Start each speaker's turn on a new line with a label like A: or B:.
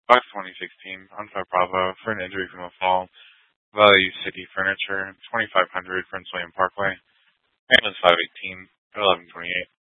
A: Box 2016, on 5 Bravo, for an injury from a fall. Value City Furniture, 2500 Prince William Parkway. Ambulance 518, 1128.